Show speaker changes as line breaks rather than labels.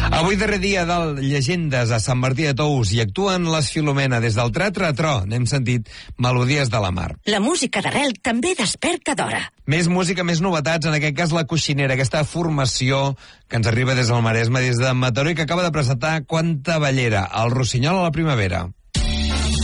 Avui darrer dia de llegendes a Sant Martí de Tous i actuen les Filomena des del Teatre Tro. N'hem sentit Melodies de la Mar.
La música d'arrel també desperta d'hora.
Més música, més novetats, en aquest cas la Coixinera, aquesta formació que ens arriba des del Maresme, des de Mataró i que acaba de presentar Quanta Ballera, el Rossinyol a la primavera.